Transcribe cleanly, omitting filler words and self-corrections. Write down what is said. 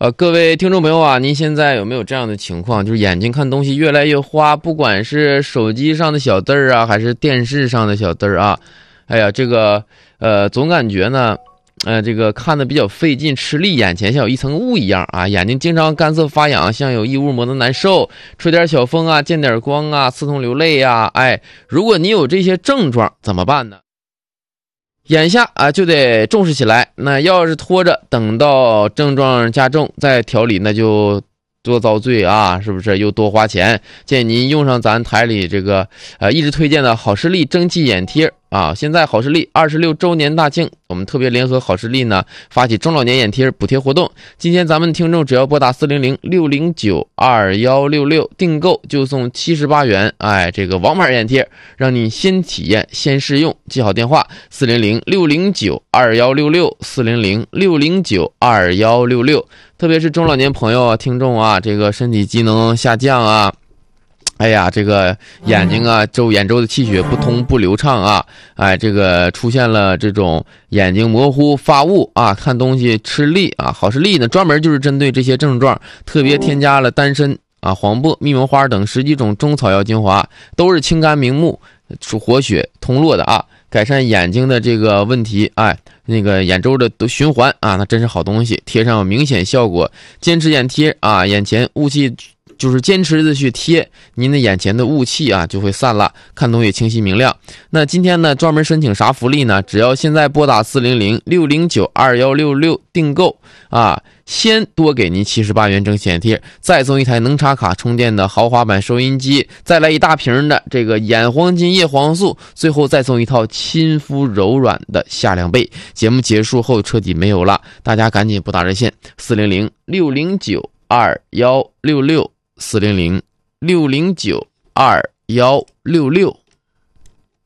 各位听众朋友啊，您现在有没有这样的情况，就是眼睛看东西越来越花，不管是手机上的小字儿啊，还是电视上的小字儿啊，哎呀，这个总感觉呢，这个看的比较费劲，吃力，眼前像有一层雾一样啊，眼睛经常干涩发痒，像有异物磨得难受，吹点小风啊，见点光啊，刺痛流泪啊，哎，如果你有这些症状怎么办呢？眼下啊就得重视起来，那要是拖着等到症状加重再调理，那就多遭罪啊，是不是又多花钱？建议您用上咱台里这个一直推荐的好视力蒸汽眼贴啊。现在好视力26周年大庆，我们特别联合好视力呢发起中老年眼贴补贴活动。今天咱们听众只要拨打400-609-2166订购就送78元，哎，这个王牌眼贴，让你先体验先试用。记好电话400-609-2166，400-609-2166。特别是中老年朋友啊，听众啊，这个身体机能下降啊，哎呀，这个眼睛啊，眼周的气血不通不流畅啊，哎，这个出现了这种眼睛模糊发雾啊，看东西吃力啊。好视力呢，专门就是针对这些症状，特别添加了丹参啊、黄柏、蜜蒙花等10几种中草药精华，都是清肝明目、活血通络的啊，改善眼睛的这个问题，哎，那个眼周的循环啊，那真是好东西，贴上有明显效果。坚持眼贴啊，眼前雾气就是坚持的去贴，您的眼前的雾气啊就会散了，看东西清晰明亮。那今天呢，专门申请啥福利呢？只要现在拨打400-609-2166订购啊，先多给您78元蒸汽眼贴，再送一台能插卡充电的豪华版收音机，再来一大瓶的这个眼黄金叶黄素，最后再送一套亲肤柔软的夏凉被。节目结束后彻底没有了，大家赶紧拨打热线400-609-2166，400-609-2166。